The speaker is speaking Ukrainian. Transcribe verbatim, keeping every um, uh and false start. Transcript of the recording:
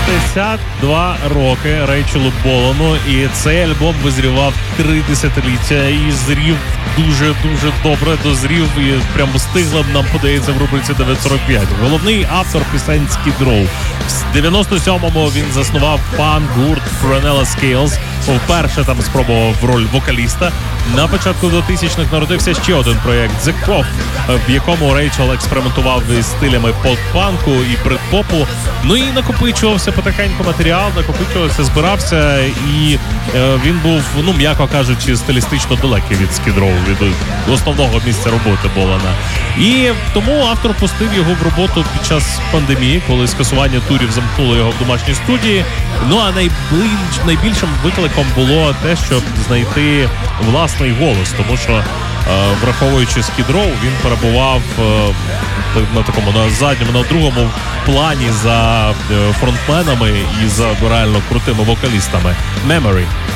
шістдесят два роки Рейчелу Болану, і цей альбом визрівав три десятиліття і зрів дуже-дуже добре, дозрів і прямо встигла, нам подається, в рубриці дев'ять сорок п'ять. Головний автор пісень Skid Row. В дев'яносто сьомому він заснував панк-гурт Prunella Scales, вперше там спробував роль вокаліста. На початку двохтисячних народився ще один проєкт The Cough, в якому Рейчел експериментував із стилями поп-панку і брит-попу. Ну і накопичувався потихеньку матеріал, накопичувався, збирався, і е, він був, ну, м'яко кажучи, стилістично далекий від Skid Row, від основного місця роботи Болана. І тому автор пустив його в роботу під час пандемії, коли скасування турів замкнуло його в домашній студії. Ну а найближ, найбільшим викликом було те, щоб знайти власний голос, тому що, е, враховуючи Skid Row, він перебував е, на такому, на задньому, на другому плані за е, фронтменами і за реально крутими вокалістами. Memory.